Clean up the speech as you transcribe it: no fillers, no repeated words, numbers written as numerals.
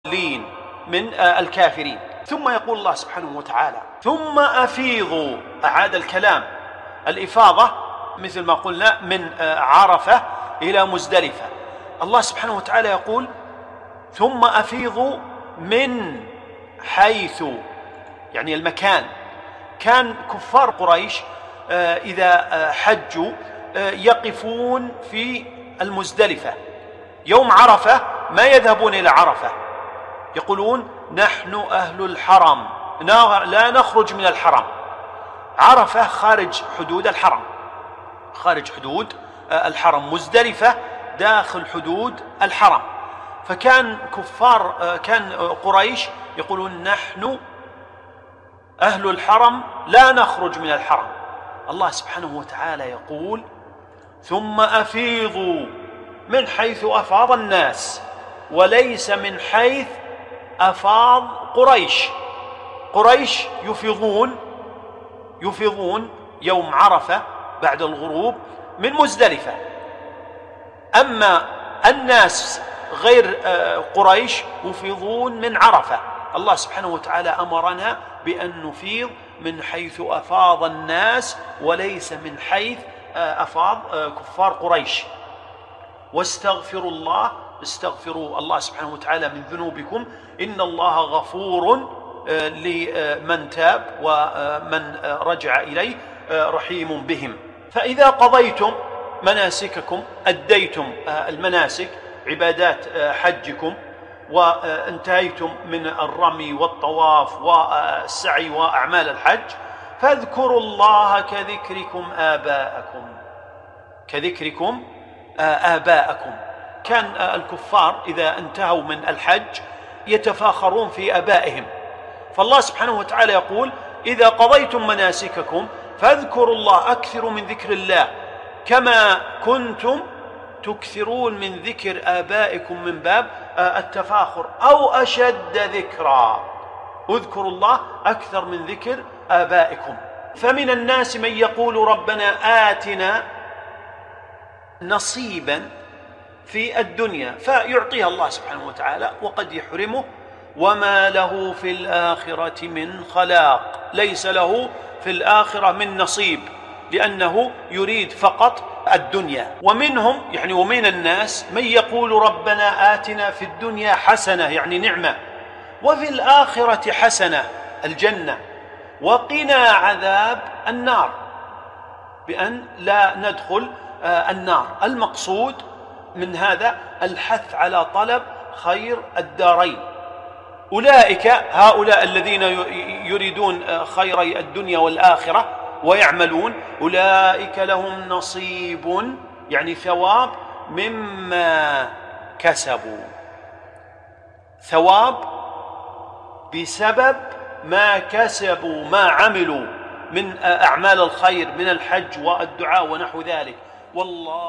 لين من الكافرين. ثم يقول الله سبحانه وتعالى: ثم أفيضوا. أعاد الكلام، الإفاضة مثل ما قلنا من عرفة إلى مزدلفة. الله سبحانه وتعالى يقول: ثم أفيضوا من حيث، يعني المكان. كان كفار قريش إذا حجوا يقفون في المزدلفة يوم عرفة، ما يذهبون إلى عرفة، يقولون: نحن أهل الحرم لا نخرج من الحرم. عرفة خارج حدود الحرم، خارج حدود الحرم، مزدلفة داخل حدود الحرم. فكان كان قريش يقولون: نحن أهل الحرم لا نخرج من الحرم. الله سبحانه وتعالى يقول: ثم أفيضوا من حيث أفاض الناس، وليس من حيث أفاض قريش. قريش يفيضون يوم عرفة بعد الغروب من مزدلفة، أما الناس غير قريش يفيضون من عرفة. الله سبحانه وتعالى أمرنا بأن نفيض من حيث أفاض الناس وليس من حيث أفاض كفار قريش. واستغفروا الله، استغفروا الله سبحانه وتعالى من ذنوبكم، إن الله غفور لمن تاب ومن رجع إليه رحيم بهم. فإذا قضيتم مناسككم، أديتم المناسك عبادات حجكم، وانتهيتم من الرمي والطواف والسعي وأعمال الحج، فاذكروا الله كذكركم آباءكم. كان الكفار إذا انتهوا من الحج يتفاخرون في آبائهم، فالله سبحانه وتعالى يقول: إذا قضيتم مناسككم فاذكروا الله، أكثروا من ذكر الله كما كنتم تكثرون من ذكر آبائكم، من باب التفاخر، أو أشد ذكرا. اذكروا الله أكثر من ذكر آبائكم. فمن الناس من يقول: ربنا آتنا نصيبا في الدنيا، فيعطيها الله سبحانه وتعالى، وقد يحرمه، وما له في الآخرة من خلاق، ليس له في الآخرة من نصيب، لأنه يريد فقط الدنيا. ومنهم ومن الناس من يقول: ربنا آتنا في الدنيا حسنة، يعني نعمة، وفي الآخرة حسنة، الجنة، وقنا عذاب النار، بأن لا ندخل النار. المقصود من هذا الحث على طلب خير الدارين. هؤلاء الذين يريدون خيري الدنيا والآخرة ويعملون، أولئك لهم نصيب، يعني ثواب مما كسبوا، ثواب بسبب ما كسبوا، ما عملوا من أعمال الخير من الحج والدعاء ونحو ذلك. والله